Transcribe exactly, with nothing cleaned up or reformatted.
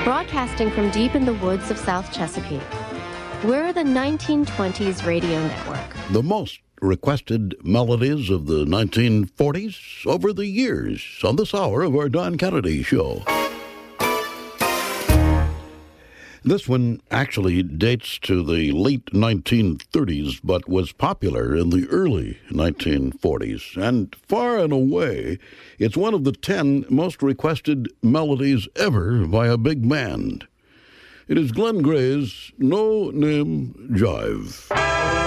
Broadcasting from deep in the woods of South Chesapeake, we're the nineteen twenties Radio Network. The most requested melodies of the nineteen forties over the years on this hour of our Don Kennedy Show. This one actually dates to the late nineteen thirties, but was popular in the early nineteen forties. And far and away, it's one of the ten most requested melodies ever by a big band. It is Glenn Gray's No Name Jive.